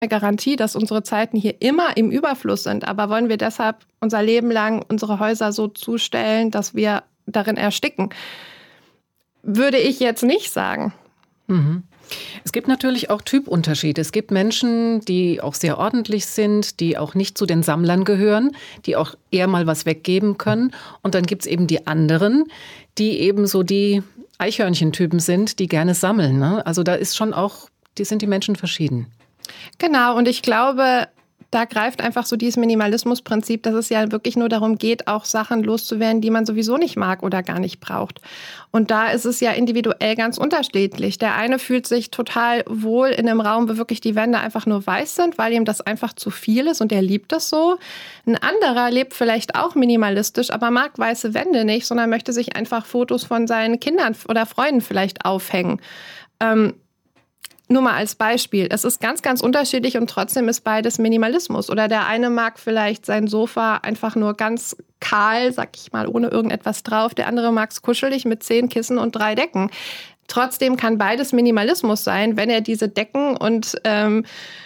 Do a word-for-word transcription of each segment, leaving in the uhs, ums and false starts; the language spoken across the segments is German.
eine Garantie, dass unsere Zeiten hier immer im Überfluss sind. Aber wollen wir deshalb unser Leben lang unsere Häuser so zustellen, dass wir darin ersticken? Würde ich jetzt nicht sagen. Mhm. Es gibt natürlich auch Typunterschiede. Es gibt Menschen, die auch sehr ordentlich sind, die auch nicht zu den Sammlern gehören, die auch eher mal was weggeben können. Und dann gibt es eben die anderen, die eben so die Eichhörnchentypen sind, die gerne sammeln, ne? Also da ist schon auch, die sind die Menschen verschieden. Genau, und ich glaube, da greift einfach so dieses Minimalismusprinzip, dass es ja wirklich nur darum geht, auch Sachen loszuwerden, die man sowieso nicht mag oder gar nicht braucht. Und da ist es ja individuell ganz unterschiedlich. Der eine fühlt sich total wohl in einem Raum, wo wirklich die Wände einfach nur weiß sind, weil ihm das einfach zu viel ist und er liebt das so. Ein anderer lebt vielleicht auch minimalistisch, aber mag weiße Wände nicht, sondern möchte sich einfach Fotos von seinen Kindern oder Freunden vielleicht aufhängen. Ähm, Nur mal als Beispiel. Es ist ganz, ganz unterschiedlich und trotzdem ist beides Minimalismus. Oder der eine mag vielleicht sein Sofa einfach nur ganz kahl, sag ich mal, ohne irgendetwas drauf. Der andere mag es kuschelig mit zehn Kissen und drei Decken. Trotzdem kann beides Minimalismus sein, wenn er diese Decken und ähm,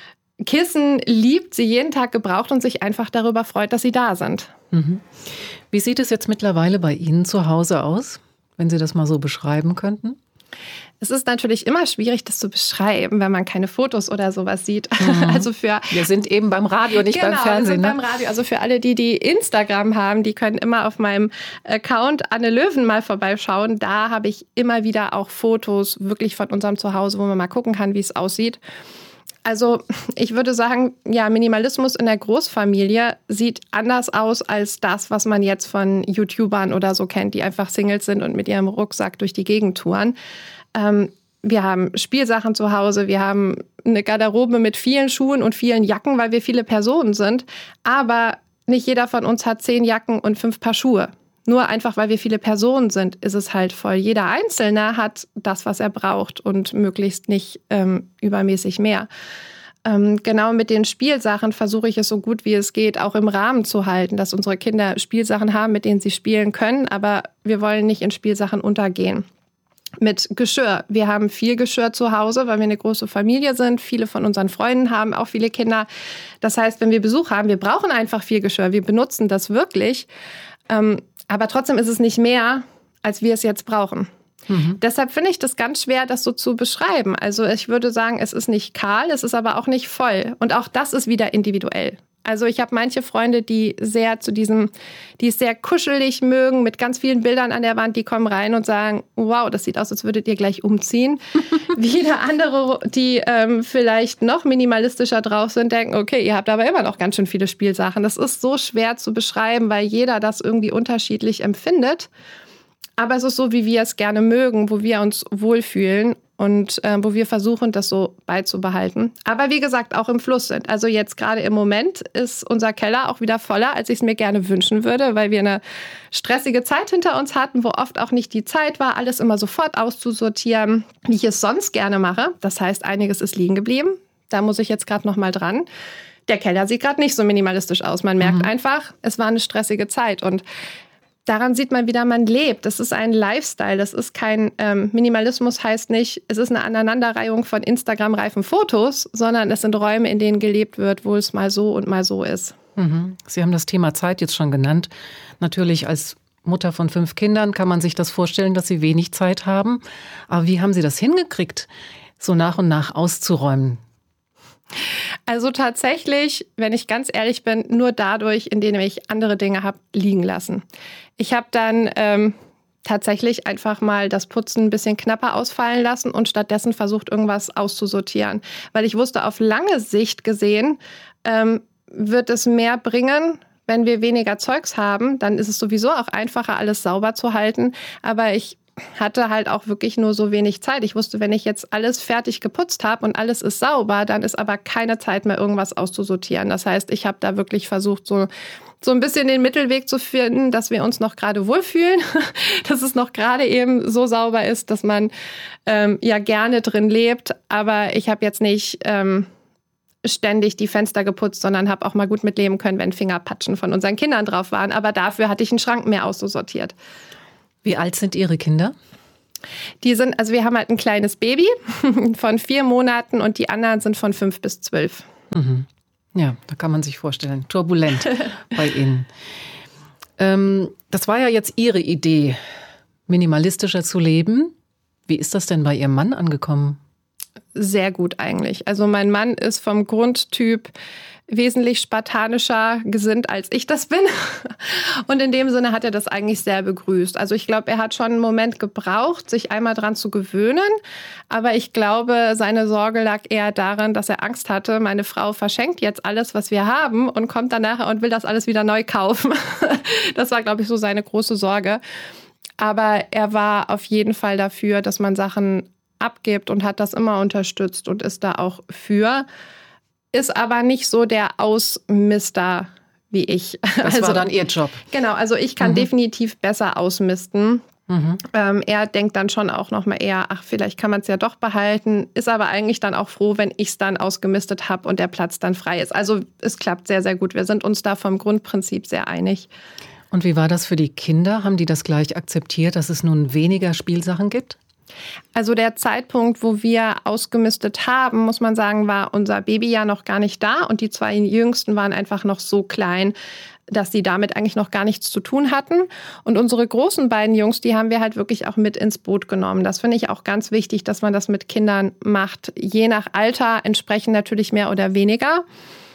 Kissen liebt, sie jeden Tag gebraucht und sich einfach darüber freut, dass sie da sind. Mhm. Wie sieht es jetzt mittlerweile bei Ihnen zu Hause aus, wenn Sie das mal so beschreiben könnten? Es ist natürlich immer schwierig, das zu beschreiben, wenn man keine Fotos oder sowas sieht. Mhm. Also für wir sind eben beim Radio, nicht genau, beim Fernsehen. Wir sind ne? beim Radio. Also für alle, die die Instagram haben, die können immer auf meinem Account Anne Löwen mal vorbeischauen. Da habe ich immer wieder auch Fotos wirklich von unserem Zuhause, wo man mal gucken kann, wie es aussieht. Also ich würde sagen, ja, Minimalismus in der Großfamilie sieht anders aus als das, was man jetzt von YouTubern oder so kennt, die einfach Singles sind und mit ihrem Rucksack durch die Gegend touren. Ähm, wir haben Spielsachen zu Hause, wir haben eine Garderobe mit vielen Schuhen und vielen Jacken, weil wir viele Personen sind. Aber nicht jeder von uns hat zehn Jacken und fünf Paar Schuhe. Nur einfach, weil wir viele Personen sind, ist es halt voll. Jeder Einzelne hat das, was er braucht und möglichst nicht ähm, übermäßig mehr. Ähm, genau mit den Spielsachen versuche ich es so gut wie es geht, auch im Rahmen zu halten, dass unsere Kinder Spielsachen haben, mit denen sie spielen können. Aber wir wollen nicht in Spielsachen untergehen. Mit Geschirr. Wir haben viel Geschirr zu Hause, weil wir eine große Familie sind. Viele von unseren Freunden haben auch viele Kinder. Das heißt, wenn wir Besuch haben, wir brauchen einfach viel Geschirr. Wir benutzen das wirklich. Ähm, aber trotzdem ist es nicht mehr, als wir es jetzt brauchen. Mhm. Deshalb finde ich das ganz schwer, das so zu beschreiben. Also ich würde sagen, es ist nicht kahl, es ist aber auch nicht voll. Und auch das ist wieder individuell. Also ich habe manche Freunde, die sehr zu diesem, die es sehr kuschelig mögen, mit ganz vielen Bildern an der Wand, die kommen rein und sagen, wow, das sieht aus, als würdet ihr gleich umziehen. Wieder andere, die ähm, vielleicht noch minimalistischer drauf sind, denken, okay, ihr habt aber immer noch ganz schön viele Spielsachen. Das ist so schwer zu beschreiben, weil jeder das irgendwie unterschiedlich empfindet. Aber es ist so, wie wir es gerne mögen, wo wir uns wohlfühlen und äh, wo wir versuchen, das so beizubehalten. Aber wie gesagt, auch im Fluss sind. Also jetzt gerade im Moment ist unser Keller auch wieder voller, als ich es mir gerne wünschen würde, weil wir eine stressige Zeit hinter uns hatten, wo oft auch nicht die Zeit war, alles immer sofort auszusortieren, wie ich es sonst gerne mache. Das heißt, einiges ist liegen geblieben. Da muss ich jetzt gerade noch mal dran. Der Keller sieht gerade nicht so minimalistisch aus. Man merkt mhm. einfach, es war eine stressige Zeit und daran sieht man wieder, man lebt. Das ist ein Lifestyle. Das ist kein ähm, Minimalismus, heißt nicht, es ist eine Aneinanderreihung von Instagram-reifen Fotos, sondern es sind Räume, in denen gelebt wird, wo es mal so und mal so ist. Mhm. Sie haben das Thema Zeit jetzt schon genannt. Natürlich als Mutter von fünf Kindern kann man sich das vorstellen, dass Sie wenig Zeit haben. Aber wie haben Sie das hingekriegt, so nach und nach auszuräumen? Also tatsächlich, wenn ich ganz ehrlich bin, nur dadurch, indem ich andere Dinge habe liegen lassen. Ich habe dann ähm, tatsächlich einfach mal das Putzen ein bisschen knapper ausfallen lassen und stattdessen versucht, irgendwas auszusortieren. Weil ich wusste, auf lange Sicht gesehen ähm, wird es mehr bringen, wenn wir weniger Zeugs haben. Dann ist es sowieso auch einfacher, alles sauber zu halten. Aber ich hatte halt auch wirklich nur so wenig Zeit. Ich wusste, wenn ich jetzt alles fertig geputzt habe und alles ist sauber, dann ist aber keine Zeit mehr, irgendwas auszusortieren. Das heißt, ich habe da wirklich versucht, so, so ein bisschen den Mittelweg zu finden, dass wir uns noch gerade wohlfühlen, dass es noch gerade eben so sauber ist, dass man ähm, ja gerne drin lebt. Aber ich habe jetzt nicht ähm, ständig die Fenster geputzt, sondern habe auch mal gut mitleben können, wenn Fingerpatschen von unseren Kindern drauf waren. Aber dafür hatte ich einen Schrank mehr auszusortiert. Wie alt sind Ihre Kinder? Die sind, also wir haben halt ein kleines Baby von vier Monaten und die anderen sind von fünf bis zwölf. Mhm. Ja, da kann man sich vorstellen, turbulent bei Ihnen. Ähm, das war ja jetzt Ihre Idee, minimalistischer zu leben. Wie ist das denn bei Ihrem Mann angekommen? Sehr gut eigentlich. Also mein Mann ist vom Grundtyp wesentlich spartanischer gesinnt, als ich das bin. Und in dem Sinne hat er das eigentlich sehr begrüßt. Also ich glaube, er hat schon einen Moment gebraucht, sich einmal dran zu gewöhnen. Aber ich glaube, seine Sorge lag eher darin, dass er Angst hatte, meine Frau verschenkt jetzt alles, was wir haben und kommt dann nachher und will das alles wieder neu kaufen. Das war, glaube ich, so seine große Sorge. Aber er war auf jeden Fall dafür, dass man Sachen abgibt und hat das immer unterstützt und ist da auch für. Ist aber nicht so der Ausmister wie ich. Das also, war dann Ihr Job. Genau, also ich kann mhm. definitiv besser ausmisten. Mhm. Ähm, er denkt dann schon auch noch mal eher, ach, vielleicht kann man es ja doch behalten, ist aber eigentlich dann auch froh, wenn ich es dann ausgemistet habe und der Platz dann frei ist. Also es klappt sehr, sehr gut. Wir sind uns da vom Grundprinzip sehr einig. Und wie war das für die Kinder? Haben die das gleich akzeptiert, dass es nun weniger Spielsachen gibt? Also der Zeitpunkt, wo wir ausgemistet haben, muss man sagen, war unser Baby ja noch gar nicht da. Und die zwei Jüngsten waren einfach noch so klein, dass sie damit eigentlich noch gar nichts zu tun hatten. Und unsere großen beiden Jungs, die haben wir halt wirklich auch mit ins Boot genommen. Das finde ich auch ganz wichtig, dass man das mit Kindern macht. Je nach Alter entsprechend natürlich mehr oder weniger.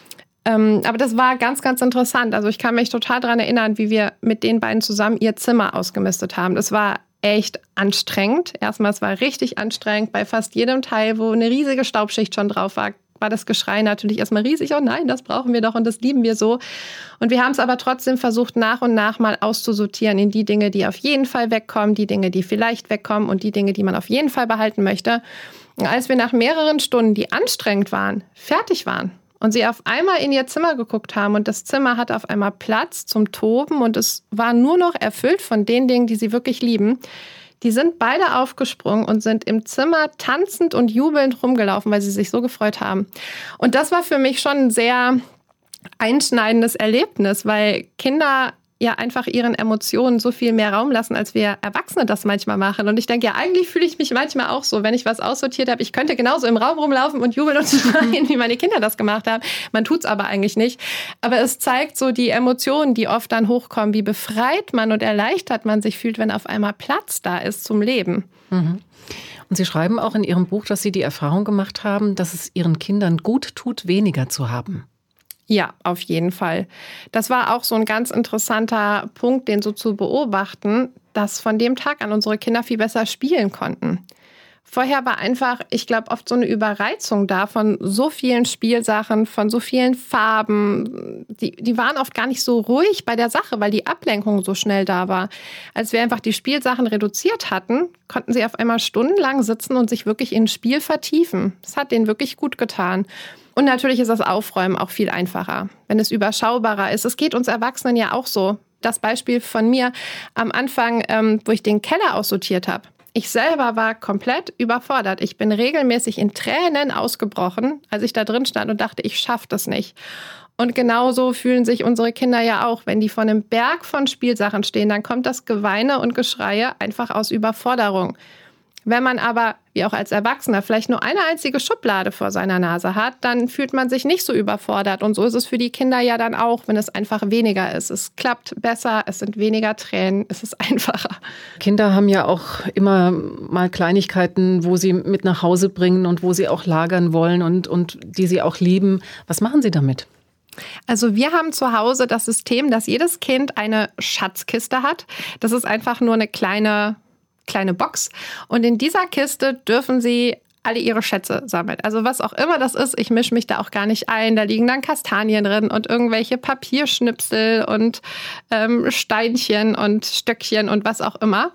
Ähm, aber das war ganz, ganz interessant. Also ich kann mich total daran erinnern, wie wir mit den beiden zusammen ihr Zimmer ausgemistet haben. Das war echt anstrengend. Erstmal, es war richtig anstrengend. Bei fast jedem Teil, wo eine riesige Staubschicht schon drauf war, war das Geschrei natürlich erstmal riesig. Oh nein, das brauchen wir doch und das lieben wir so. Und wir haben es aber trotzdem versucht, nach und nach mal auszusortieren in die Dinge, die auf jeden Fall wegkommen, die Dinge, die vielleicht wegkommen und die Dinge, die man auf jeden Fall behalten möchte. Und als wir nach mehreren Stunden, die anstrengend waren, fertig waren, und sie auf einmal in ihr Zimmer geguckt haben und das Zimmer hatte auf einmal Platz zum Toben und es war nur noch erfüllt von den Dingen, die sie wirklich lieben. Die sind beide aufgesprungen und sind im Zimmer tanzend und jubelnd rumgelaufen, weil sie sich so gefreut haben. Und das war für mich schon ein sehr einschneidendes Erlebnis, weil Kinder ja einfach ihren Emotionen so viel mehr Raum lassen, als wir Erwachsene das manchmal machen. Und ich denke, ja, eigentlich fühle ich mich manchmal auch so, wenn ich was aussortiert habe. Ich könnte genauso im Raum rumlaufen und jubeln und schreien, wie meine Kinder das gemacht haben. Man tut's aber eigentlich nicht. Aber es zeigt so die Emotionen, die oft dann hochkommen, wie befreit man und erleichtert man sich fühlt, wenn auf einmal Platz da ist zum Leben. Mhm. Und Sie schreiben auch in Ihrem Buch, dass Sie die Erfahrung gemacht haben, dass es Ihren Kindern gut tut, weniger zu haben. Ja, auf jeden Fall. Das war auch so ein ganz interessanter Punkt, den so zu beobachten, dass von dem Tag an unsere Kinder viel besser spielen konnten. Vorher war einfach, ich glaube, oft so eine Überreizung da von so vielen Spielsachen, von so vielen Farben. Die, die waren oft gar nicht so ruhig bei der Sache, weil die Ablenkung so schnell da war. Als wir einfach die Spielsachen reduziert hatten, konnten sie auf einmal stundenlang sitzen und sich wirklich in ein Spiel vertiefen. Das hat denen wirklich gut getan. Und natürlich ist das Aufräumen auch viel einfacher, wenn es überschaubarer ist. Es geht uns Erwachsenen ja auch so. Das Beispiel von mir am Anfang, ähm, wo ich den Keller aussortiert habe. Ich selber war komplett überfordert. Ich bin regelmäßig in Tränen ausgebrochen, als ich da drin stand und dachte, ich schaffe das nicht. Und genauso fühlen sich unsere Kinder ja auch. Wenn die vor einem Berg von Spielsachen stehen, dann kommt das Geweine und Geschreie einfach aus Überforderung. Wenn man aber, wie auch als Erwachsener, vielleicht nur eine einzige Schublade vor seiner Nase hat, dann fühlt man sich nicht so überfordert. Und so ist es für die Kinder ja dann auch, wenn es einfach weniger ist. Es klappt besser, es sind weniger Tränen, es ist einfacher. Kinder haben ja auch immer mal Kleinigkeiten, wo sie mit nach Hause bringen und wo sie auch lagern wollen und, und die sie auch lieben. Was machen Sie damit? Also wir haben zu Hause das System, dass jedes Kind eine Schatzkiste hat. Das ist einfach nur eine kleine... kleine Box und in dieser Kiste dürfen sie alle ihre Schätze sammeln. Also was auch immer das ist, ich mische mich da auch gar nicht ein. Da liegen dann Kastanien drin und irgendwelche Papierschnipsel und ähm, Steinchen und Stöckchen und was auch immer.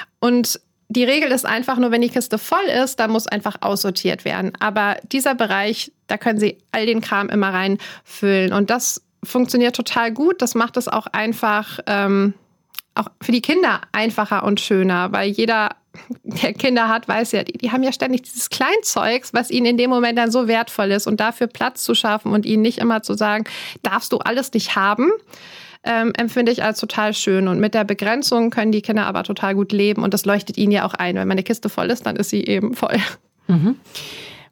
Und die Regel ist einfach nur, wenn die Kiste voll ist, dann muss einfach aussortiert werden. Aber dieser Bereich, da können Sie all den Kram immer reinfüllen und das funktioniert total gut. Das macht es auch einfach... Ähm, auch für die Kinder einfacher und schöner, weil jeder, der Kinder hat, weiß ja, die, die haben ja ständig dieses Kleinzeugs, was ihnen in dem Moment dann so wertvoll ist und dafür Platz zu schaffen und ihnen nicht immer zu sagen, darfst du alles nicht haben, ähm, empfinde ich als total schön und mit der Begrenzung können die Kinder aber total gut leben und das leuchtet ihnen ja auch ein, wenn meine Kiste voll ist, dann ist sie eben voll. Mhm.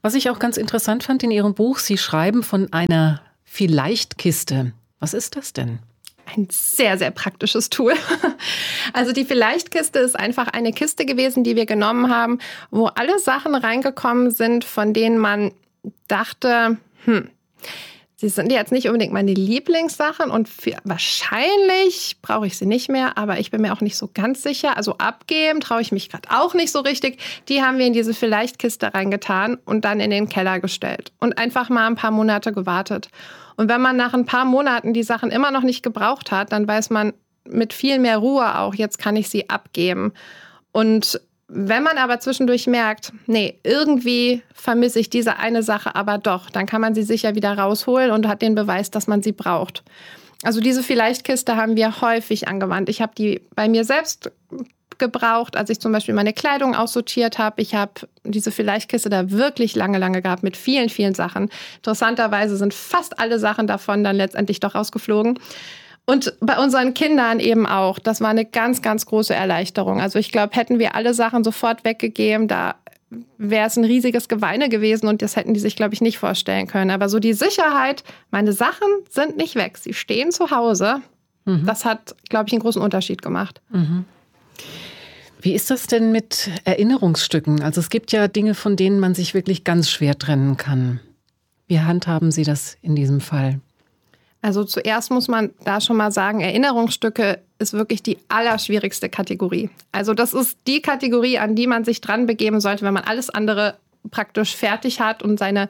Was ich auch ganz interessant fand in Ihrem Buch, Sie schreiben von einer Vielleicht-Kiste. Was ist das denn? Ein sehr, sehr praktisches Tool. Also die Vielleicht-Kiste ist einfach eine Kiste gewesen, die wir genommen haben, wo alle Sachen reingekommen sind, von denen man dachte, hm, sie sind jetzt nicht unbedingt meine Lieblingssachen und für, wahrscheinlich brauche ich sie nicht mehr, aber ich bin mir auch nicht so ganz sicher. Also abgeben traue ich mich gerade auch nicht so richtig. Die haben wir in diese Vielleicht-Kiste reingetan und dann in den Keller gestellt und einfach mal ein paar Monate gewartet. Und wenn man nach ein paar Monaten die Sachen immer noch nicht gebraucht hat, dann weiß man mit viel mehr Ruhe auch, jetzt kann ich sie abgeben. Und wenn man aber zwischendurch merkt, nee, irgendwie vermisse ich diese eine Sache aber doch, dann kann man sie sicher wieder rausholen und hat den Beweis, dass man sie braucht. Also diese Vielleicht-Kiste haben wir häufig angewandt. Ich habe die bei mir selbst gebraucht, als ich zum Beispiel meine Kleidung aussortiert habe. Ich habe diese Vielleicht-Kiste da wirklich lange, lange gehabt mit vielen, vielen Sachen. Interessanterweise sind fast alle Sachen davon dann letztendlich doch rausgeflogen. Und bei unseren Kindern eben auch. Das war eine ganz, ganz große Erleichterung. Also ich glaube, hätten wir alle Sachen sofort weggegeben, da wäre es ein riesiges Geweine gewesen und das hätten die sich, glaube ich, nicht vorstellen können. Aber so die Sicherheit, meine Sachen sind nicht weg, sie stehen zu Hause, mhm. das hat, glaube ich, einen großen Unterschied gemacht. Mhm. Wie ist das denn mit Erinnerungsstücken? Also es gibt ja Dinge, von denen man sich wirklich ganz schwer trennen kann. Wie handhaben Sie das in diesem Fall? Also zuerst muss man da schon mal sagen, Erinnerungsstücke ist wirklich die allerschwierigste Kategorie. Also das ist die Kategorie, an die man sich dran begeben sollte, wenn man alles andere praktisch fertig hat und seine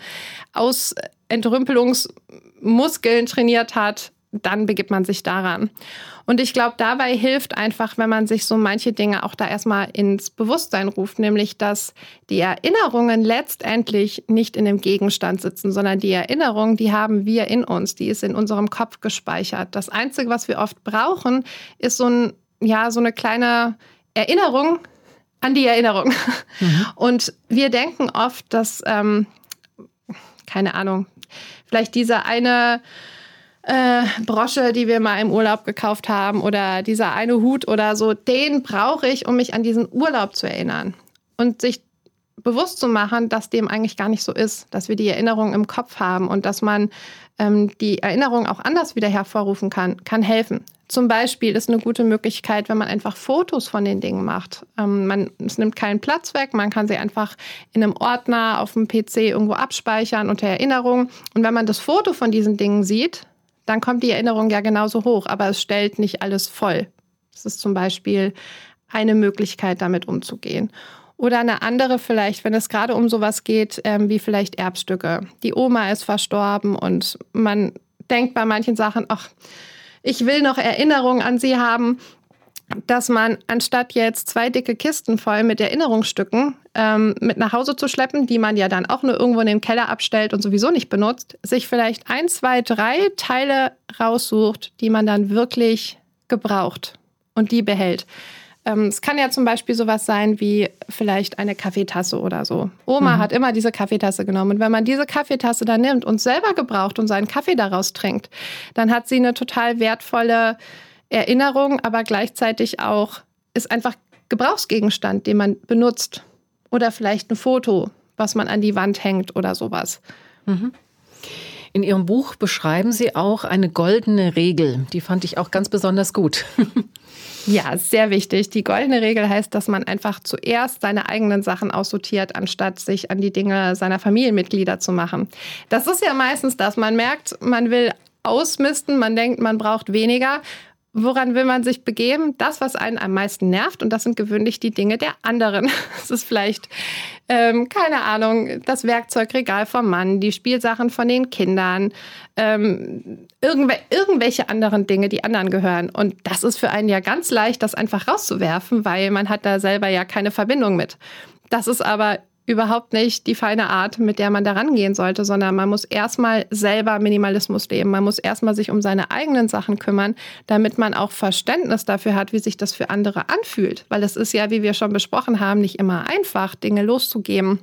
Ausentrümpelungsmuskeln trainiert hat, dann begibt man sich daran. Und ich glaube, dabei hilft einfach, wenn man sich so manche Dinge auch da erstmal ins Bewusstsein ruft, nämlich, dass die Erinnerungen letztendlich nicht in dem Gegenstand sitzen, sondern die Erinnerung, die haben wir in uns, die ist in unserem Kopf gespeichert. Das Einzige, was wir oft brauchen, ist so ein, ja, so eine kleine Erinnerung an die Erinnerung. Mhm. Und wir denken oft, dass, ähm, keine Ahnung, vielleicht diese eine Äh, Brosche, die wir mal im Urlaub gekauft haben oder dieser eine Hut oder so, den brauche ich, um mich an diesen Urlaub zu erinnern. Und sich bewusst zu machen, dass dem eigentlich gar nicht so ist, dass wir die Erinnerung im Kopf haben und dass man ähm, die Erinnerung auch anders wieder hervorrufen kann, kann helfen. Zum Beispiel ist eine gute Möglichkeit, wenn man einfach Fotos von den Dingen macht. Ähm, man, es nimmt keinen Platz weg, man kann sie einfach in einem Ordner auf dem P C irgendwo abspeichern unter Erinnerung. Und wenn man das Foto von diesen Dingen sieht, dann kommt die Erinnerung ja genauso hoch, aber es stellt nicht alles voll. Das ist zum Beispiel eine Möglichkeit, damit umzugehen. Oder eine andere vielleicht, wenn es gerade um sowas geht, ähm, wie vielleicht Erbstücke. Die Oma ist verstorben und man denkt bei manchen Sachen, ach, ich will noch Erinnerungen an sie haben, dass man anstatt jetzt zwei dicke Kisten voll mit Erinnerungsstücken ähm, mit nach Hause zu schleppen, die man ja dann auch nur irgendwo in den Keller abstellt und sowieso nicht benutzt, sich vielleicht ein, zwei, drei Teile raussucht, die man dann wirklich gebraucht und die behält. Ähm, es kann ja zum Beispiel sowas sein wie vielleicht eine Kaffeetasse oder so. Oma mhm. hat immer diese Kaffeetasse genommen und wenn man diese Kaffeetasse dann nimmt und selber gebraucht und seinen Kaffee daraus trinkt, dann hat sie eine total wertvolle Erinnerung, aber gleichzeitig auch ist einfach Gebrauchsgegenstand, den man benutzt. Oder vielleicht ein Foto, was man an die Wand hängt oder sowas. Mhm. In Ihrem Buch beschreiben Sie auch eine goldene Regel. Die fand ich auch ganz besonders gut. Ja, sehr wichtig. Die goldene Regel heißt, dass man einfach zuerst seine eigenen Sachen aussortiert, anstatt sich an die Dinge seiner Familienmitglieder zu machen. Das ist ja meistens das. Man merkt, man will ausmisten, man denkt, man braucht weniger. Woran will man sich begeben? Das, was einen am meisten nervt. Und das sind gewöhnlich die Dinge der anderen. Es ist vielleicht, ähm, keine Ahnung, das Werkzeugregal vom Mann, die Spielsachen von den Kindern, ähm, irgendw- irgendwelche anderen Dinge, die anderen gehören. Und das ist für einen ja ganz leicht, das einfach rauszuwerfen, weil man hat da selber ja keine Verbindung mit. Das ist aber überhaupt nicht die feine Art, mit der man da rangehen sollte, sondern man muss erstmal selber Minimalismus leben. Man muss erstmal sich um seine eigenen Sachen kümmern, damit man auch Verständnis dafür hat, wie sich das für andere anfühlt. Weil es ist ja, wie wir schon besprochen haben, nicht immer einfach, Dinge loszugeben.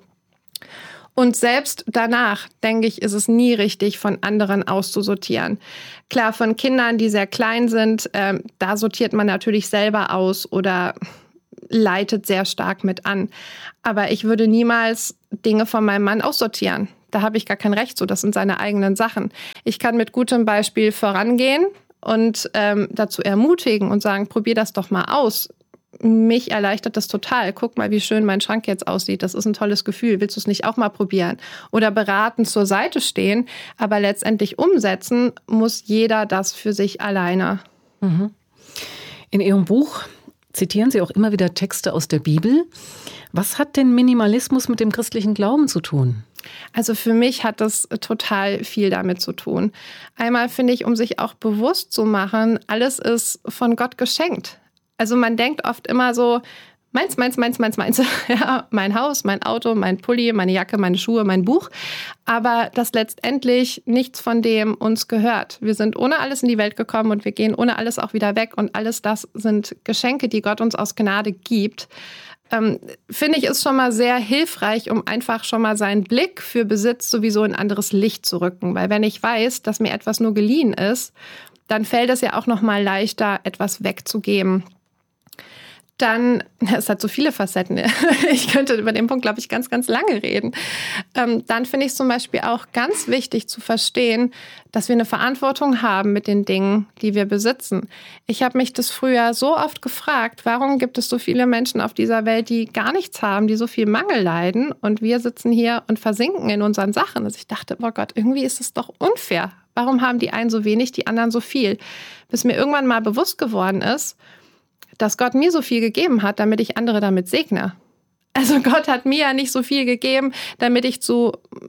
Und selbst danach, denke ich, ist es nie richtig, von anderen auszusortieren. Klar, von Kindern, die sehr klein sind, äh, da sortiert man natürlich selber aus oder leitet sehr stark mit an. Aber ich würde niemals Dinge von meinem Mann aussortieren. Da habe ich gar kein Recht zu. Das sind seine eigenen Sachen. Ich kann mit gutem Beispiel vorangehen und ähm, dazu ermutigen und sagen, probier das doch mal aus. Mich erleichtert das total. Guck mal, wie schön mein Schrank jetzt aussieht. Das ist ein tolles Gefühl. Willst du es nicht auch mal probieren? Oder beratend zur Seite stehen. Aber letztendlich umsetzen muss jeder das für sich alleine. Mhm. In Ihrem Buch zitieren Sie auch immer wieder Texte aus der Bibel. Was hat denn Minimalismus mit dem christlichen Glauben zu tun? Also für mich hat das total viel damit zu tun. Einmal finde ich, um sich auch bewusst zu machen, alles ist von Gott geschenkt. Also man denkt oft immer so, meins, meins, meins, meins, meins. Ja, mein Haus, mein Auto, mein Pulli, meine Jacke, meine Schuhe, mein Buch. Aber dass letztendlich nichts von dem uns gehört. Wir sind ohne alles in die Welt gekommen und wir gehen ohne alles auch wieder weg. Und alles das sind Geschenke, die Gott uns aus Gnade gibt. Ähm, finde ich, ist schon mal sehr hilfreich, um einfach schon mal seinen Blick für Besitz sowieso in ein anderes Licht zu rücken. Weil wenn ich weiß, dass mir etwas nur geliehen ist, dann fällt es ja auch noch mal leichter, etwas wegzugeben. Dann, es hat so viele Facetten, ich könnte über den Punkt, glaube ich, ganz, ganz lange reden. Ähm, dann finde ich es zum Beispiel auch ganz wichtig zu verstehen, dass wir eine Verantwortung haben mit den Dingen, die wir besitzen. Ich habe mich das früher so oft gefragt, warum gibt es so viele Menschen auf dieser Welt, die gar nichts haben, die so viel Mangel leiden und wir sitzen hier und versinken in unseren Sachen. Also ich dachte, oh Gott, irgendwie ist es doch unfair. Warum haben die einen so wenig, die anderen so viel? Bis mir irgendwann mal bewusst geworden ist, dass Gott mir so viel gegeben hat, damit ich andere damit segne. Also Gott hat mir ja nicht so viel gegeben, damit ich zu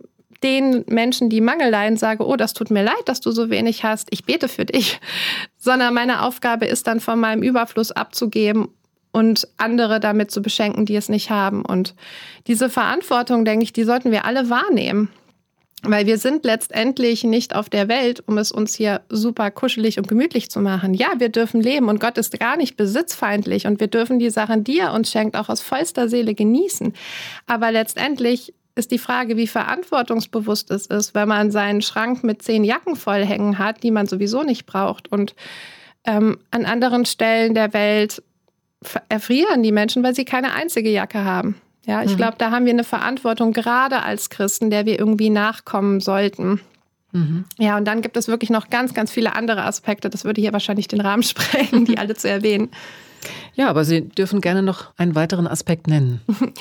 den Menschen, die Mangel leiden, sage, oh, das tut mir leid, dass du so wenig hast, ich bete für dich. Sondern meine Aufgabe ist dann, von meinem Überfluss abzugeben und andere damit zu beschenken, die es nicht haben. Und diese Verantwortung, denke ich, die sollten wir alle wahrnehmen. Weil wir sind letztendlich nicht auf der Welt, um es uns hier super kuschelig und gemütlich zu machen. Ja, wir dürfen leben und Gott ist gar nicht besitzfeindlich und wir dürfen die Sachen, die er uns schenkt, auch aus vollster Seele genießen. Aber letztendlich ist die Frage, wie verantwortungsbewusst es ist, wenn man seinen Schrank mit zehn Jacken vollhängen hat, die man sowieso nicht braucht. Und ähm, an anderen Stellen der Welt erfrieren die Menschen, weil sie keine einzige Jacke haben. Ja, ich mhm. glaube, da haben wir eine Verantwortung, gerade als Christen, der wir irgendwie nachkommen sollten. Mhm. Ja, und dann gibt es wirklich noch ganz, ganz viele andere Aspekte. Das würde hier wahrscheinlich den Rahmen sprengen, die alle zu erwähnen. Ja, aber Sie dürfen gerne noch einen weiteren Aspekt nennen.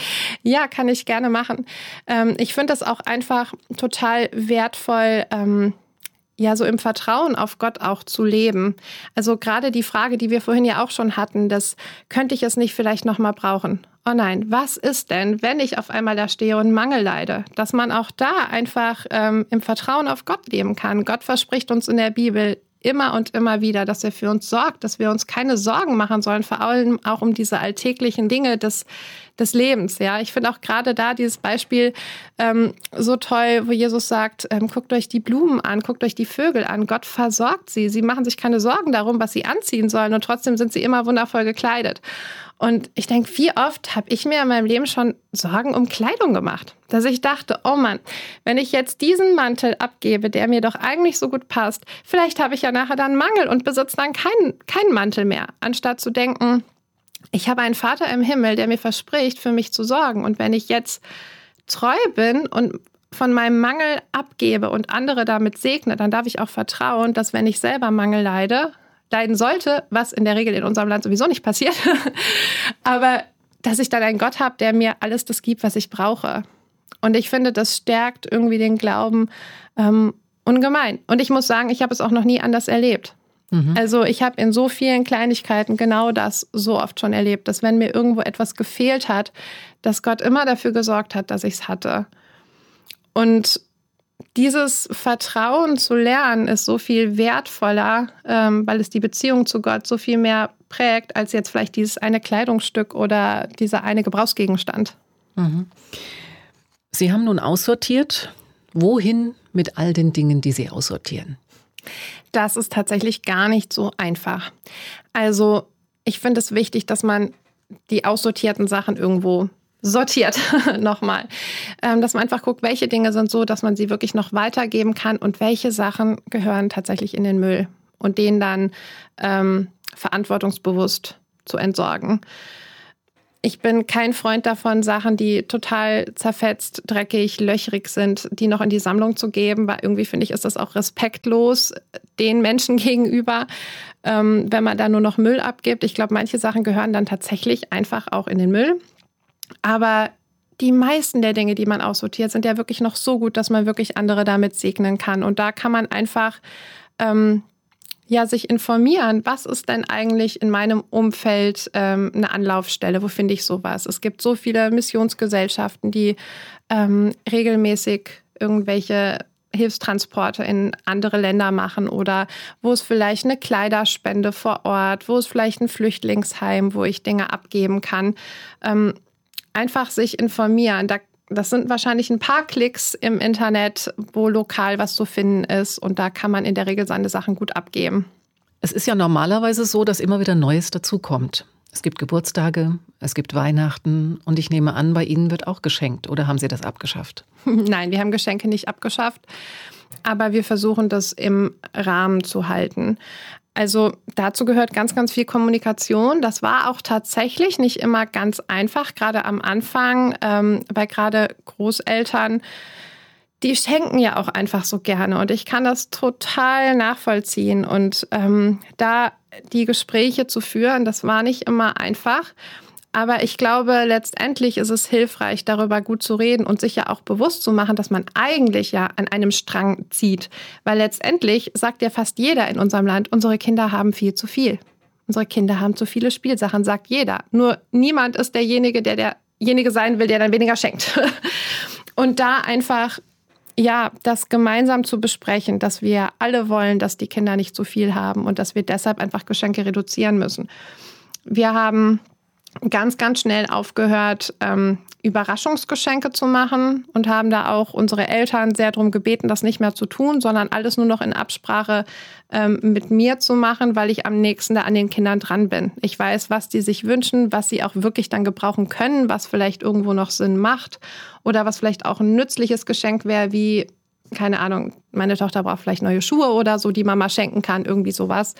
Ja, kann ich gerne machen. Ähm, ich finde das auch einfach total wertvoll, ähm, ja, so im Vertrauen auf Gott auch zu leben. Also gerade die Frage, die wir vorhin ja auch schon hatten, das könnte ich es nicht vielleicht noch mal brauchen. Oh nein, was ist denn, wenn ich auf einmal da stehe und Mangel leide? Dass man auch da einfach ähm, im Vertrauen auf Gott leben kann. Gott verspricht uns in der Bibel immer und immer wieder, dass er für uns sorgt, dass wir uns keine Sorgen machen sollen, vor allem auch um diese alltäglichen Dinge des, des Lebens. Ja, ich finde auch gerade da dieses Beispiel ähm, so toll, wo Jesus sagt, ähm, guckt euch die Blumen an, guckt euch die Vögel an. Gott versorgt sie. Sie machen sich keine Sorgen darum, was sie anziehen sollen und trotzdem sind sie immer wundervoll gekleidet. Und ich denke, wie oft habe ich mir in meinem Leben schon Sorgen um Kleidung gemacht, dass ich dachte, oh Mann, wenn ich jetzt diesen Mantel abgebe, der mir doch eigentlich so gut passt, vielleicht habe ich ja nachher dann Mangel und besitze dann keinen, keinen Mantel mehr, anstatt zu denken, ich habe einen Vater im Himmel, der mir verspricht, für mich zu sorgen. Und wenn ich jetzt treu bin und von meinem Mangel abgebe und andere damit segne, dann darf ich auch vertrauen, dass wenn ich selber Mangel leide, leiden sollte, was in der Regel in unserem Land sowieso nicht passiert, aber dass ich dann einen Gott habe, der mir alles das gibt, was ich brauche. Und ich finde, das stärkt irgendwie den Glauben ähm, ungemein. Und ich muss sagen, ich habe es auch noch nie anders erlebt. Mhm. Also ich habe in so vielen Kleinigkeiten genau das so oft schon erlebt, dass wenn mir irgendwo etwas gefehlt hat, dass Gott immer dafür gesorgt hat, dass ich es hatte. Und dieses Vertrauen zu lernen ist so viel wertvoller, ähm, weil es die Beziehung zu Gott so viel mehr prägt, als jetzt vielleicht dieses eine Kleidungsstück oder dieser eine Gebrauchsgegenstand. Mhm. Sie haben nun aussortiert. Wohin mit all den Dingen, die Sie aussortieren? Das ist tatsächlich gar nicht so einfach. Also ich finde es wichtig, dass man die aussortierten Sachen irgendwo sortiert nochmal. Ähm, dass man einfach guckt, welche Dinge sind so, dass man sie wirklich noch weitergeben kann und welche Sachen gehören tatsächlich in den Müll und den dann ähm, verantwortungsbewusst zu entsorgen. Ich bin kein Freund davon, Sachen, die total zerfetzt, dreckig, löchrig sind, die noch in die Sammlung zu geben, weil irgendwie finde ich, ist das auch respektlos den Menschen gegenüber, ähm, wenn man da nur noch Müll abgibt. Ich glaube, manche Sachen gehören dann tatsächlich einfach auch in den Müll. Aber die meisten der Dinge, die man aussortiert, sind ja wirklich noch so gut, dass man wirklich andere damit segnen kann. Und da kann man einfach ähm, ja, sich informieren, was ist denn eigentlich in meinem Umfeld ähm, eine Anlaufstelle, wo finde ich sowas? Es gibt so viele Missionsgesellschaften, die ähm, regelmäßig irgendwelche Hilfstransporte in andere Länder machen oder wo es vielleicht eine Kleiderspende vor Ort, wo es vielleicht ein Flüchtlingsheim, wo ich Dinge abgeben kann. Ähm, einfach sich informieren. Da Das sind wahrscheinlich ein paar Klicks im Internet, wo lokal was zu finden ist. Und da kann man in der Regel seine Sachen gut abgeben. Es ist ja normalerweise so, dass immer wieder Neues dazukommt. Es gibt Geburtstage, es gibt Weihnachten und ich nehme an, bei Ihnen wird auch geschenkt. Oder haben Sie das abgeschafft? Nein, wir haben Geschenke nicht abgeschafft. Aber wir versuchen, das im Rahmen zu halten. Also dazu gehört ganz, ganz viel Kommunikation. Das war auch tatsächlich nicht immer ganz einfach, gerade am Anfang, ähm, weil gerade Großeltern, die schenken ja auch einfach so gerne. Und ich kann das total nachvollziehen. Und ähm, da die Gespräche zu führen, das war nicht immer einfach. Aber ich glaube, letztendlich ist es hilfreich, darüber gut zu reden und sich ja auch bewusst zu machen, dass man eigentlich ja an einem Strang zieht. Weil letztendlich sagt ja fast jeder in unserem Land, unsere Kinder haben viel zu viel. Unsere Kinder haben zu viele Spielsachen, sagt jeder. Nur niemand ist derjenige, der derjenige sein will, der dann weniger schenkt. Und da einfach, ja, das gemeinsam zu besprechen, dass wir alle wollen, dass die Kinder nicht zu viel haben und dass wir deshalb einfach Geschenke reduzieren müssen. Wir haben ganz, ganz schnell aufgehört, ähm, Überraschungsgeschenke zu machen und haben da auch unsere Eltern sehr darum gebeten, das nicht mehr zu tun, sondern alles nur noch in Absprache ähm, mit mir zu machen, weil ich am nächsten da an den Kindern dran bin. Ich weiß, was die sich wünschen, was sie auch wirklich dann gebrauchen können, was vielleicht irgendwo noch Sinn macht oder was vielleicht auch ein nützliches Geschenk wäre, wie, keine Ahnung, meine Tochter braucht vielleicht neue Schuhe oder so, die Mama schenken kann, irgendwie sowas.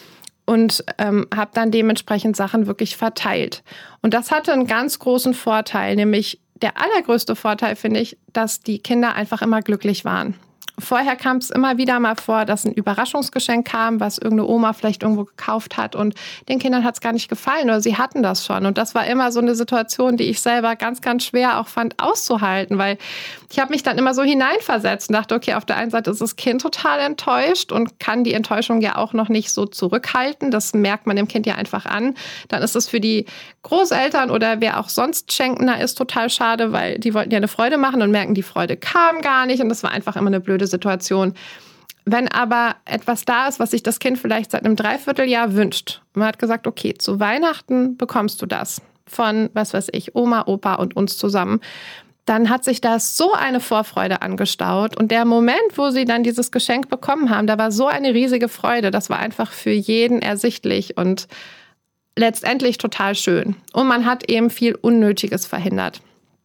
Und ähm, habe dann dementsprechend Sachen wirklich verteilt. Und das hatte einen ganz großen Vorteil, nämlich der allergrößte Vorteil, finde ich, dass die Kinder einfach immer glücklich waren. Vorher kam es immer wieder mal vor, dass ein Überraschungsgeschenk kam, was irgendeine Oma vielleicht irgendwo gekauft hat und den Kindern hat es gar nicht gefallen oder sie hatten das schon. Und das war immer so eine Situation, die ich selber ganz, ganz schwer auch fand auszuhalten, weil ich habe mich dann immer so hineinversetzt und dachte, okay, auf der einen Seite ist das Kind total enttäuscht und kann die Enttäuschung ja auch noch nicht so zurückhalten. Das merkt man dem Kind ja einfach an. Dann ist es für die Großeltern oder wer auch sonst Schenkender ist total schade, weil die wollten ja eine Freude machen und merken, die Freude kam gar nicht und das war einfach immer eine blöde Situation. Wenn aber etwas da ist, was sich das Kind vielleicht seit einem Dreivierteljahr wünscht, man hat gesagt, okay, zu Weihnachten bekommst du das von, was weiß ich, Oma, Opa und uns zusammen, dann hat sich da so eine Vorfreude angestaut. Und der Moment, wo sie dann dieses Geschenk bekommen haben, da war so eine riesige Freude. Das war einfach für jeden ersichtlich und letztendlich total schön. Und man hat eben viel Unnötiges verhindert.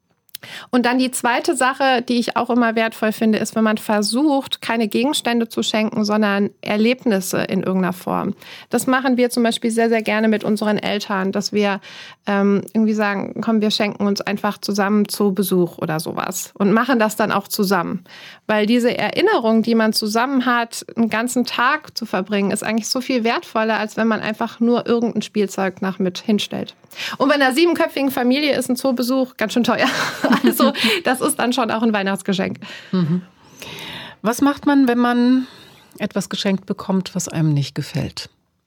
Und dann die zweite Sache, die ich auch immer wertvoll finde, ist, wenn man versucht, keine Gegenstände zu schenken, sondern Erlebnisse in irgendeiner Form. Das machen wir zum Beispiel sehr, sehr gerne mit unseren Eltern, dass wir ähm, irgendwie sagen, komm, wir schenken uns einfach zusammen zu Besuch oder sowas und machen das dann auch zusammen. Weil diese Erinnerung, die man zusammen hat, einen ganzen Tag zu verbringen, ist eigentlich so viel wertvoller, als wenn man einfach nur irgendein Spielzeug nach mit hinstellt. Und bei einer siebenköpfigen Familie ist ein Zoobesuch ganz schön teuer. Also das ist dann schon auch ein Weihnachtsgeschenk. Mhm. Was macht man, wenn man etwas geschenkt bekommt, was einem nicht gefällt?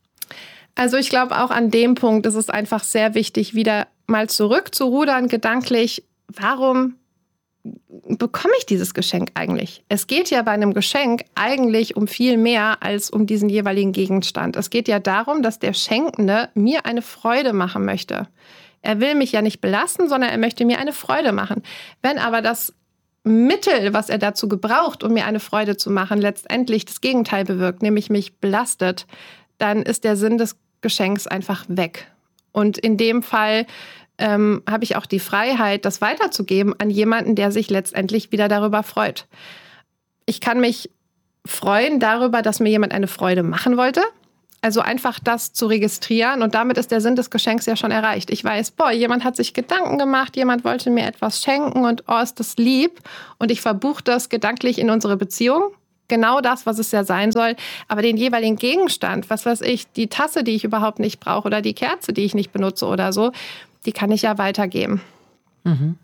Also ich glaube, auch an dem Punkt ist es einfach sehr wichtig, wieder mal zurückzurudern, gedanklich, warum bekomme ich dieses Geschenk eigentlich? Es geht ja bei einem Geschenk eigentlich um viel mehr als um diesen jeweiligen Gegenstand. Es geht ja darum, dass der Schenkende mir eine Freude machen möchte. Er will mich ja nicht belasten, sondern er möchte mir eine Freude machen. Wenn aber das Mittel, was er dazu gebraucht, um mir eine Freude zu machen, letztendlich das Gegenteil bewirkt, nämlich mich belastet, dann ist der Sinn des Geschenks einfach weg. Und in dem Fall ähm, habe ich auch die Freiheit, das weiterzugeben an jemanden, der sich letztendlich wieder darüber freut. Ich kann mich freuen darüber, dass mir jemand eine Freude machen wollte. Also einfach das zu registrieren und damit ist der Sinn des Geschenks ja schon erreicht. Ich weiß, boah, jemand hat sich Gedanken gemacht, jemand wollte mir etwas schenken und oh, ist das lieb. Und ich verbuche das gedanklich in unsere Beziehung. Genau das, was es ja sein soll. Aber den jeweiligen Gegenstand, was weiß ich, die Tasse, die ich überhaupt nicht brauche oder die Kerze, die ich nicht benutze oder so, die kann ich ja weitergeben. Mhm.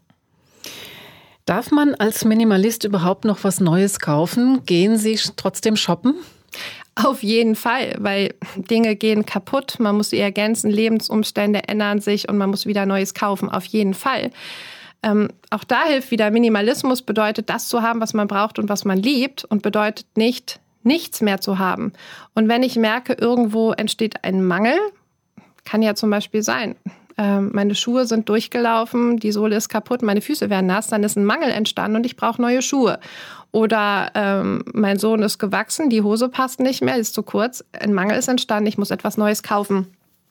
Darf man als Minimalist überhaupt noch was Neues kaufen? Gehen Sie trotzdem shoppen? Auf jeden Fall, weil Dinge gehen kaputt, man muss sie ergänzen, Lebensumstände ändern sich und man muss wieder Neues kaufen, auf jeden Fall. Ähm, auch da hilft wieder Minimalismus, bedeutet das zu haben, was man braucht und was man liebt und bedeutet nicht, nichts mehr zu haben. Und wenn ich merke, irgendwo entsteht ein Mangel, kann ja zum Beispiel sein, ähm, meine Schuhe sind durchgelaufen, die Sohle ist kaputt, meine Füße werden nass, dann ist ein Mangel entstanden und ich brauche neue Schuhe. Oder ähm, mein Sohn ist gewachsen, die Hose passt nicht mehr, ist zu kurz, ein Mangel ist entstanden, ich muss etwas Neues kaufen.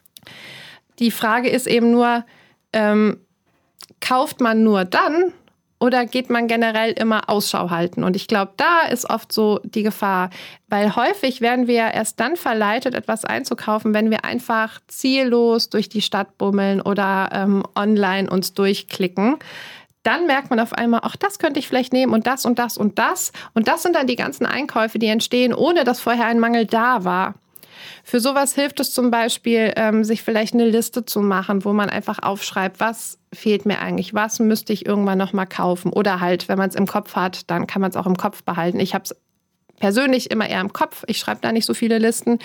Die Frage ist eben nur, ähm, kauft man nur dann oder geht man generell immer Ausschau halten? Und ich glaube, da ist oft so die Gefahr, weil häufig werden wir ja erst dann verleitet, etwas einzukaufen, wenn wir einfach ziellos durch die Stadt bummeln oder ähm, online uns durchklicken. Dann merkt man auf einmal, ach, das könnte ich vielleicht nehmen und das und das und das. Und das sind dann die ganzen Einkäufe, die entstehen, ohne dass vorher ein Mangel da war. Für sowas hilft es zum Beispiel, ähm, sich vielleicht eine Liste zu machen, wo man einfach aufschreibt, was fehlt mir eigentlich, was müsste ich irgendwann noch mal kaufen. Oder halt, wenn man es im Kopf hat, dann kann man es auch im Kopf behalten. Ich habe es persönlich immer eher im Kopf. Ich schreibe da nicht so viele Listen.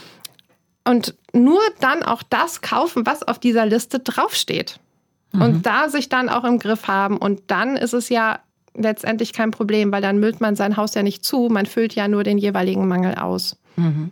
Und nur dann auch das kaufen, was auf dieser Liste draufsteht. Und da sich dann auch im Griff haben. Und dann ist es ja letztendlich kein Problem, weil dann müllt man sein Haus ja nicht zu. Man füllt ja nur den jeweiligen Mangel aus. Mhm.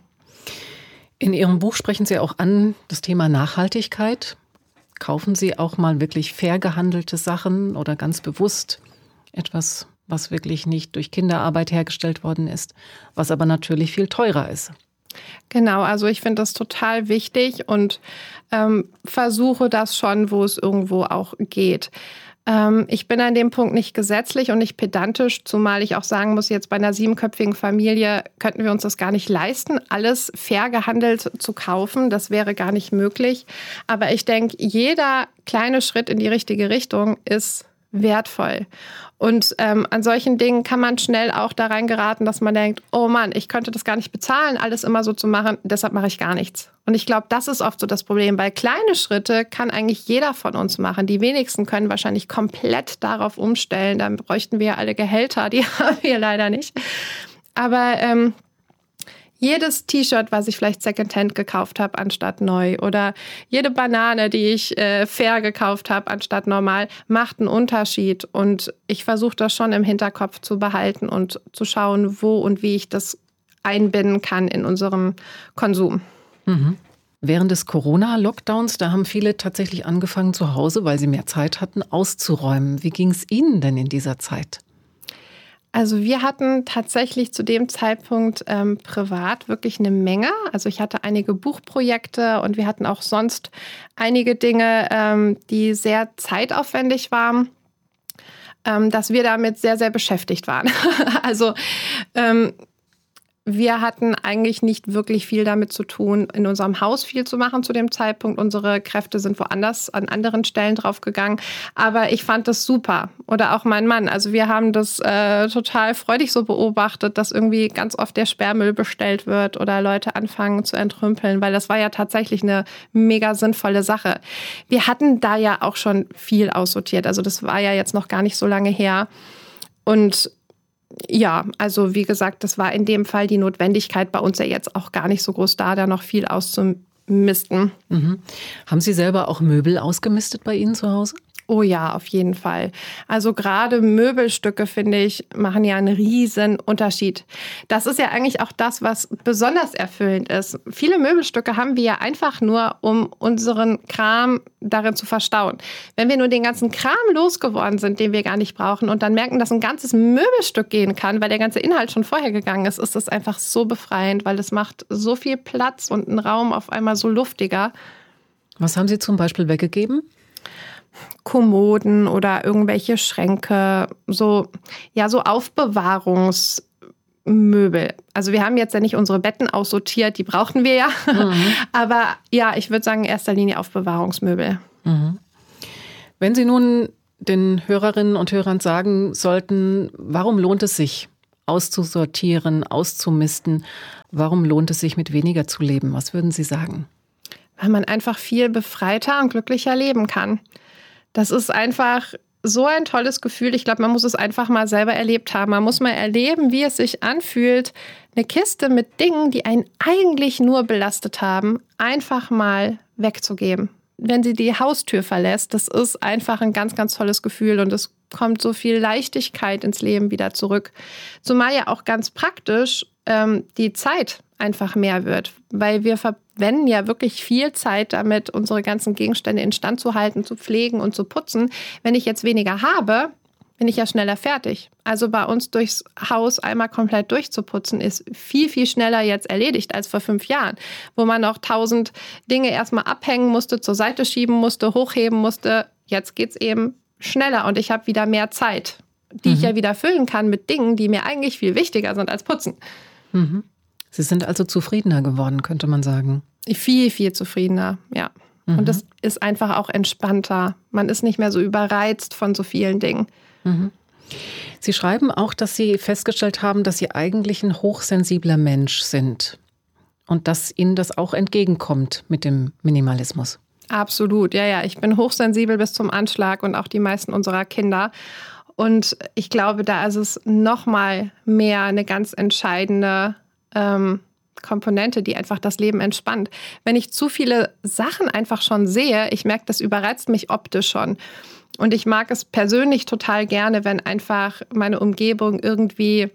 In Ihrem Buch sprechen Sie auch an das Thema Nachhaltigkeit. Kaufen Sie auch mal wirklich fair gehandelte Sachen oder ganz bewusst etwas, was wirklich nicht durch Kinderarbeit hergestellt worden ist, was aber natürlich viel teurer ist? Genau, also ich finde das total wichtig und ähm, versuche das schon, wo es irgendwo auch geht. Ähm, ich bin an dem Punkt nicht gesetzlich und nicht pedantisch, zumal ich auch sagen muss, jetzt bei einer siebenköpfigen Familie könnten wir uns das gar nicht leisten, alles fair gehandelt zu kaufen. Das wäre gar nicht möglich. Aber ich denke, jeder kleine Schritt in die richtige Richtung ist wertvoll. Und ähm, an solchen Dingen kann man schnell auch da reingeraten, dass man denkt, oh Mann, ich könnte das gar nicht bezahlen, alles immer so zu machen, deshalb mache ich gar nichts. Und ich glaube, das ist oft so das Problem, weil kleine Schritte kann eigentlich jeder von uns machen. Die wenigsten können wahrscheinlich komplett darauf umstellen, dann bräuchten wir alle Gehälter, die haben wir leider nicht. Aber ähm, jedes T-Shirt, was ich vielleicht Secondhand gekauft habe, anstatt neu, oder jede Banane, die ich äh, fair gekauft habe, anstatt normal, macht einen Unterschied. Und ich versuche das schon im Hinterkopf zu behalten und zu schauen, wo und wie ich das einbinden kann in unserem Konsum. Mhm. Während des Corona-Lockdowns, da haben viele tatsächlich angefangen, zu Hause, weil sie mehr Zeit hatten, auszuräumen. Wie ging es Ihnen denn in dieser Zeit? Also wir hatten tatsächlich zu dem Zeitpunkt ähm, privat wirklich eine Menge. Also ich hatte einige Buchprojekte und wir hatten auch sonst einige Dinge, ähm, die sehr zeitaufwendig waren, ähm, dass wir damit sehr, sehr beschäftigt waren. Also ähm, wir hatten eigentlich nicht wirklich viel damit zu tun, in unserem Haus viel zu machen zu dem Zeitpunkt. Unsere Kräfte sind woanders, an anderen Stellen draufgegangen. Aber ich fand das super. Oder auch mein Mann. Also wir haben das äh, total freudig so beobachtet, dass irgendwie ganz oft der Sperrmüll bestellt wird oder Leute anfangen zu entrümpeln, weil das war ja tatsächlich eine mega sinnvolle Sache. Wir hatten da ja auch schon viel aussortiert. Also das war ja jetzt noch gar nicht so lange her. Und ja, also wie gesagt, das war in dem Fall die Notwendigkeit bei uns ja jetzt auch gar nicht so groß da, da noch viel auszumisten. Mhm. Haben Sie selber auch Möbel ausgemistet bei Ihnen zu Hause? Oh ja, auf jeden Fall. Also gerade Möbelstücke, finde ich, machen ja einen riesen Unterschied. Das ist ja eigentlich auch das, was besonders erfüllend ist. Viele Möbelstücke haben wir ja einfach nur, um unseren Kram darin zu verstauen. Wenn wir nur den ganzen Kram losgeworden sind, den wir gar nicht brauchen und dann merken, dass ein ganzes Möbelstück gehen kann, weil der ganze Inhalt schon vorher gegangen ist, ist das einfach so befreiend, weil es macht so viel Platz und einen Raum auf einmal so luftiger. Was haben Sie zum Beispiel weggegeben? Kommoden oder irgendwelche Schränke, so, ja, so Aufbewahrungsdinge, Möbel. Also wir haben jetzt ja nicht unsere Betten aussortiert, die brauchten wir ja. Mhm. Aber ja, ich würde sagen, in erster Linie Aufbewahrungsmöbel. Mhm. Wenn Sie nun den Hörerinnen und Hörern sagen sollten, warum lohnt es sich, auszusortieren, auszumisten? Warum lohnt es sich, mit weniger zu leben? Was würden Sie sagen? Weil man einfach viel befreiter und glücklicher leben kann. Das ist einfach so ein tolles Gefühl. Ich glaube, man muss es einfach mal selber erlebt haben. Man muss mal erleben, wie es sich anfühlt, eine Kiste mit Dingen, die einen eigentlich nur belastet haben, einfach mal wegzugeben. Wenn sie die Haustür verlässt, das ist einfach ein ganz, ganz tolles Gefühl und es kommt so viel Leichtigkeit ins Leben wieder zurück. Zumal ja auch ganz praktisch ähm, die Zeit einfach mehr wird, weil wir verwenden ja wirklich viel Zeit damit, unsere ganzen Gegenstände instand zu halten, zu pflegen und zu putzen. Wenn ich jetzt weniger habe, bin ich ja schneller fertig. Also bei uns durchs Haus einmal komplett durchzuputzen, ist viel, viel schneller jetzt erledigt als vor fünf Jahren, wo man noch tausend Dinge erstmal abhängen musste, zur Seite schieben musste, hochheben musste. Jetzt geht's eben schneller und ich habe wieder mehr Zeit, die mhm. ich ja wieder füllen kann mit Dingen, die mir eigentlich viel wichtiger sind als Putzen. Mhm. Sie sind also zufriedener geworden, könnte man sagen. Viel, viel zufriedener, ja. Mhm. Und das ist einfach auch entspannter. Man ist nicht mehr so überreizt von so vielen Dingen. Mhm. Sie schreiben auch, dass Sie festgestellt haben, dass Sie eigentlich ein hochsensibler Mensch sind und dass Ihnen das auch entgegenkommt mit dem Minimalismus. Absolut, ja, ja. Ich bin hochsensibel bis zum Anschlag und auch die meisten unserer Kinder. Und ich glaube, da ist es noch mal mehr eine ganz entscheidende ähm, Komponente, die einfach das Leben entspannt. Wenn ich zu viele Sachen einfach schon sehe, ich merke, das überreizt mich optisch schon. Und ich mag es persönlich total gerne, wenn einfach meine Umgebung irgendwie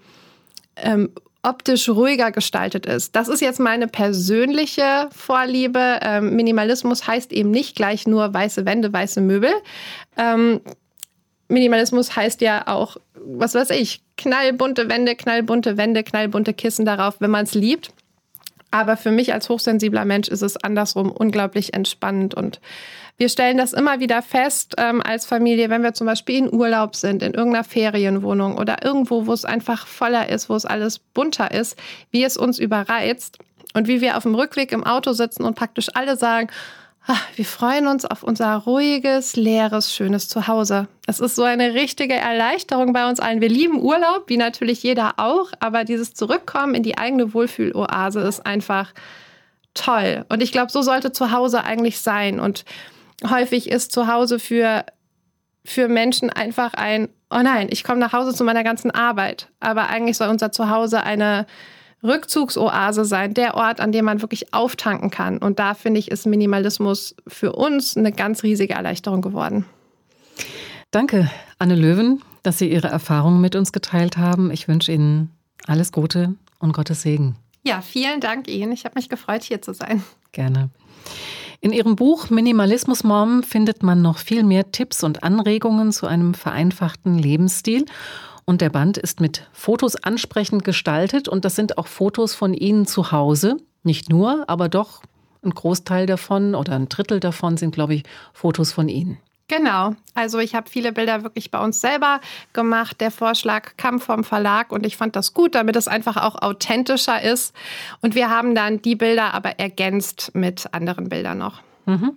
ähm, optisch ruhiger gestaltet ist. Das ist jetzt meine persönliche Vorliebe. Ähm, Minimalismus heißt eben nicht gleich nur weiße Wände, weiße Möbel. Ähm, Minimalismus heißt ja auch, was weiß ich, knallbunte Wände, knallbunte Wände, knallbunte Kissen darauf, wenn man es liebt. Aber für mich als hochsensibler Mensch ist es andersrum unglaublich entspannend. Und wir stellen das immer wieder fest ähm, als Familie, wenn wir zum Beispiel in Urlaub sind, in irgendeiner Ferienwohnung oder irgendwo, wo es einfach voller ist, wo es alles bunter ist, wie es uns überreizt und wie wir auf dem Rückweg im Auto sitzen und praktisch alle sagen, ach, wir freuen uns auf unser ruhiges, leeres, schönes Zuhause. Es ist so eine richtige Erleichterung bei uns allen. Wir lieben Urlaub, wie natürlich jeder auch, aber dieses Zurückkommen in die eigene Wohlfühloase ist einfach toll. Und ich glaube, so sollte Zuhause eigentlich sein. Und häufig ist Zuhause für, für Menschen einfach ein, oh nein, ich komme nach Hause zu meiner ganzen Arbeit. Aber eigentlich soll unser Zuhause eine Rückzugsoase sein, der Ort, an dem man wirklich auftanken kann. Und da, finde ich, ist Minimalismus für uns eine ganz riesige Erleichterung geworden. Danke, Anne Löwen, dass Sie Ihre Erfahrungen mit uns geteilt haben. Ich wünsche Ihnen alles Gute und Gottes Segen. Ja, vielen Dank Ihnen. Ich habe mich gefreut, hier zu sein. Gerne. In Ihrem Buch Minimalismus Mom findet man noch viel mehr Tipps und Anregungen zu einem vereinfachten Lebensstil. Und der Band ist mit Fotos ansprechend gestaltet und das sind auch Fotos von Ihnen zu Hause. Nicht nur, aber doch ein Großteil davon oder ein Drittel davon sind, glaube ich, Fotos von Ihnen. Genau. Also ich habe viele Bilder wirklich bei uns selber gemacht. Der Vorschlag kam vom Verlag und ich fand das gut, damit es einfach auch authentischer ist. Und wir haben dann die Bilder aber ergänzt mit anderen Bildern noch. Mhm.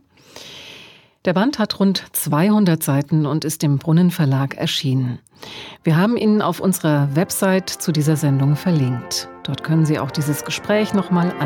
Der Band hat rund zweihundert Seiten und ist im Brunnen Verlag erschienen. Wir haben ihn auf unserer Website zu dieser Sendung verlinkt. Dort können Sie auch dieses Gespräch nochmal anschauen.